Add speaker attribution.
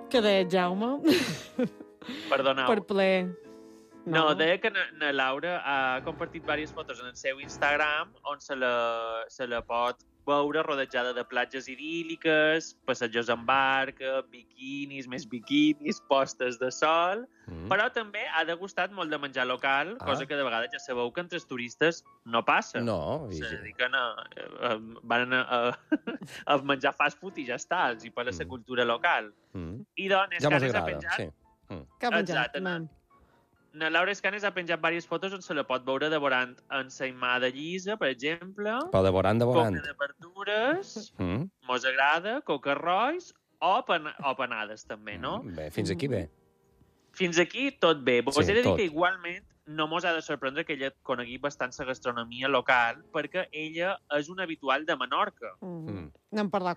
Speaker 1: Què deies, Jaume?
Speaker 2: Perdoneu.
Speaker 1: Per ple.
Speaker 2: No, deia que na Laura ha compartit diverses fotos en el seu Instagram on se la pot veure rodejada de platges idíl·liques, passejos en barca, biquinis, més biquinis, postes de sol, però també ha degustat molt de menjar local, cosa que de vegades ja sabeu que entre els turistes no passa.
Speaker 3: No.
Speaker 2: Es dediquen van a menjar fast food i ja està, els hi pela la cultura local. I doncs,
Speaker 3: ja
Speaker 2: Escanes ha penjat...
Speaker 3: Sí.
Speaker 1: Què ha penjat,
Speaker 2: Na Laura Escanes ha penjat diverses fotos on se la pot veure devorant ensaïmada llisa, per exemple.
Speaker 3: Però devorant.
Speaker 2: Coca de verdures, mos agrada, coca rois o panades, també, no?
Speaker 3: Bé, fins aquí bé.
Speaker 2: Fins aquí tot bé. Vos he de dir
Speaker 3: tot.
Speaker 2: que igualment no mos ha de sorprendre que ella conegui bastant la gastronomia local, perquè ella és una habitual de Menorca.
Speaker 1: N'hem parlat